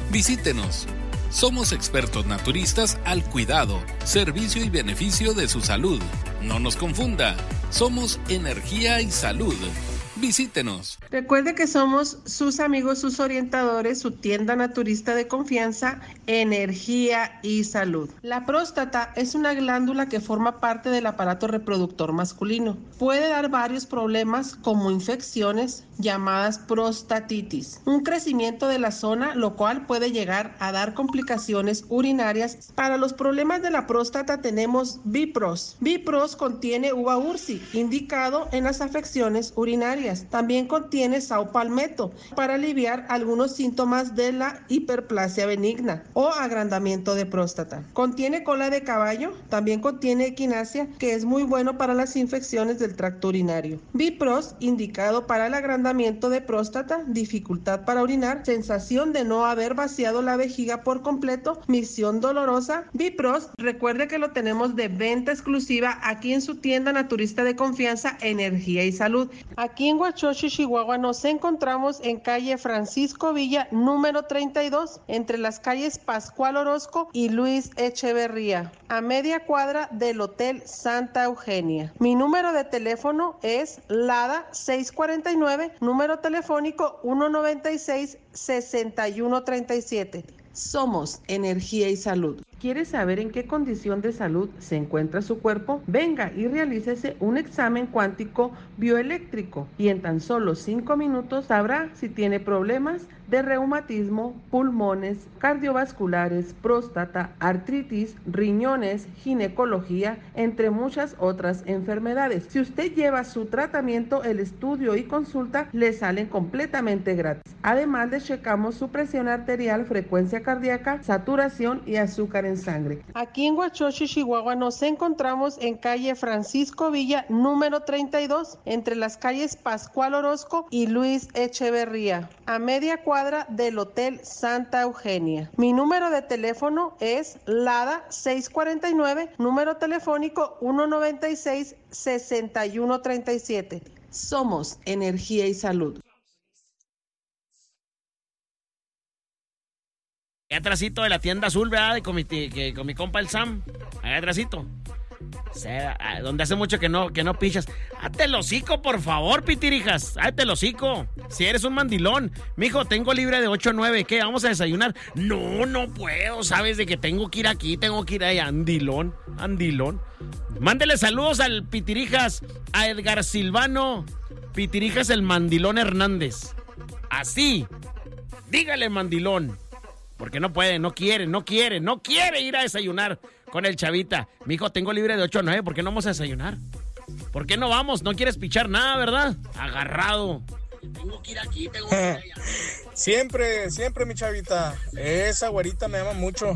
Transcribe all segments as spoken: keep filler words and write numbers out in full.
Visítenos. Somos expertos naturistas al cuidado, servicio y beneficio de su salud. No nos confunda, somos Energía y Salud. Visítenos. Recuerde que somos sus amigos, sus orientadores, su tienda naturista de confianza, Energía y Salud. La próstata es una glándula que forma parte del aparato reproductor masculino. Puede dar varios problemas como infecciones llamadas prostatitis, un crecimiento de la zona, lo cual puede llegar a dar complicaciones urinarias. Para los problemas de la próstata tenemos Bipros. Bipros contiene uva ursi, indicado en las afecciones urinarias. También contiene saupalmeto para aliviar algunos síntomas de la hiperplasia benigna o agrandamiento de próstata. Contiene cola de caballo, también contiene equinacia, que es muy bueno para las infecciones del tracto urinario. Bipros, indicado para el agrandamiento de próstata, dificultad para orinar, sensación de no haber vaciado la vejiga por completo, misión dolorosa. Bipros, recuerde que lo tenemos de venta exclusiva aquí en su tienda naturista de confianza, Energía y Salud. Aquí en Huachochi, Chihuahua, nos encontramos en calle Francisco Villa, número treinta y dos, entre las calles Pascual Orozco y Luis Echeverría, a media cuadra del Hotel Santa Eugenia. Mi número de teléfono es LADA seiscientos cuarenta y nueve, número telefónico ciento noventa y seis, sesenta y uno treinta y siete. Somos Energía y Salud. ¿Quiere saber en qué condición de salud se encuentra su cuerpo? Venga y realícese un examen cuántico bioeléctrico y en tan solo cinco minutos sabrá si tiene problemas de reumatismo, pulmones, cardiovasculares, próstata, artritis, riñones, ginecología, entre muchas otras enfermedades. Si usted lleva su tratamiento, el estudio y consulta le salen completamente gratis. Además, le checamos su presión arterial, frecuencia cardíaca, saturación y azúcar en sangre. Aquí en Huachochi, Chihuahua, nos encontramos en calle Francisco Villa, número treinta y dos, entre las calles Pascual Orozco y Luis Echeverría, a media cuadra del Hotel Santa Eugenia. Mi número de teléfono es LADA seiscientos cuarenta y nueve, número telefónico ciento noventa y seis, sesenta y uno treinta y siete. Somos Energía y Salud. Allá atrásito de la tienda azul, ¿verdad? Con mi, que, con mi compa el Sam. Allá atrásito. O sea, donde hace mucho que no, que no pichas. Hazte el hocico, por favor, pitirijas. Hazte el hocico. Si eres un mandilón. Mijo, tengo libre de ocho a nueve. ¿Qué? ¿Vamos a desayunar? No, no puedo. Sabes de que tengo que ir aquí, tengo que ir allá. Andilón, andilón. Mándele saludos al pitirijas, a Edgar Silvano. Pitirijas el mandilón Hernández. Así. Dígale, mandilón. Porque no puede, no quiere, no quiere, no quiere ir a desayunar con el chavita. Mijo, tengo libre de ocho a nueve, ¿por qué no vamos a desayunar? ¿Por qué no vamos? No quieres pichar nada, ¿verdad? Agarrado. Tengo que ir aquí, tengo que ir allá. Siempre, siempre, mi chavita. Esa güerita me ama mucho.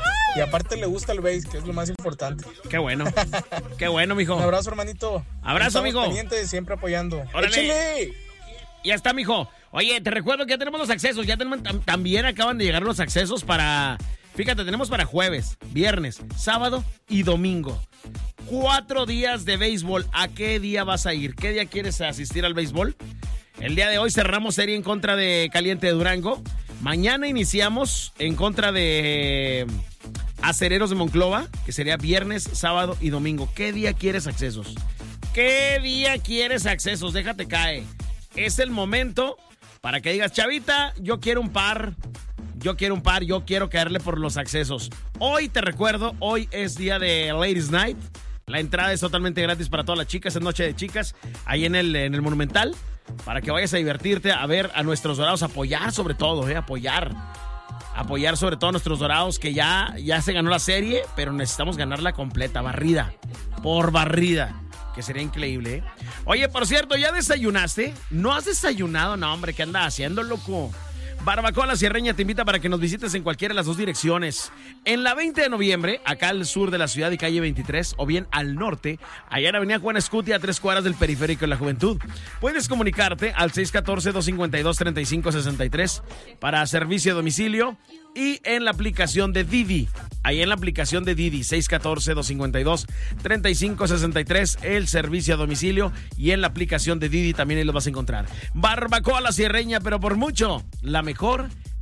Y aparte le gusta el bass, que es lo más importante. Qué bueno. Qué bueno, mijo. Un abrazo, hermanito. Abrazo, mijo. Pendientes, siempre apoyando. ¡Órale! ¡Échale! Ya está, mijo. Oye, te recuerdo que ya tenemos los accesos. Ya tenemos, tam, también acaban de llegar los accesos para... Fíjate, tenemos para jueves, viernes, sábado y domingo. Cuatro días de béisbol. ¿A qué día vas a ir? ¿Qué día quieres asistir al béisbol? El día de hoy cerramos serie en contra de Caliente de Durango. Mañana iniciamos en contra de Acereros de Monclova, que sería viernes, sábado y domingo. ¿Qué día quieres accesos? ¿Qué día quieres accesos? Déjate caer. Es el momento para que digas, chavita, yo quiero un par, yo quiero un par, yo quiero caerle por los accesos. Hoy te recuerdo, hoy es día de Ladies Night. La entrada es totalmente gratis para todas las chicas, es noche de chicas, ahí en el, en el Monumental, para que vayas a divertirte, a ver a nuestros Dorados, apoyar sobre todo, eh, apoyar. Apoyar sobre todo a nuestros Dorados, que ya, ya se ganó la serie, pero necesitamos ganarla completa, barrida, por barrida. Que sería increíble, ¿eh? Oye, por cierto, ¿ya desayunaste? ¿No has desayunado? No, hombre, ¿qué andas haciendo, loco? Barbacoa La Sierreña te invita para que nos visites en cualquiera de las dos direcciones. En la veinte de noviembre, acá al sur de la ciudad y calle veintitrés, o bien al norte, allá en Avenida Juan Escutia, a tres cuadras del Periférico de la Juventud. Puedes comunicarte al seis uno cuatro, dos cinco dos, tres cinco seis tres para servicio a domicilio y en la aplicación de Didi. Ahí en la aplicación de Didi, seis uno cuatro, dos cinco dos, tres cinco seis tres, el servicio a domicilio, y en la aplicación de Didi también ahí lo vas a encontrar. Barbacoa La Sierreña, pero por mucho, la mejor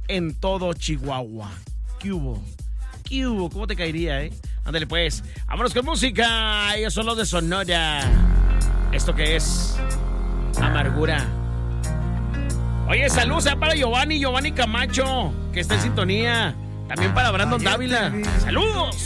en todo Chihuahua. ¿Qué hubo? ¿Qué hubo? ¿Cómo te caería, eh? Ándale pues, vámonos con música. Ellos son los de Sonora. ¿Esto qué es? Amargura. Oye, saludos para Giovanni, Giovanni Camacho, que está en sintonía. También para Brandon Dávila. ¡Saludos!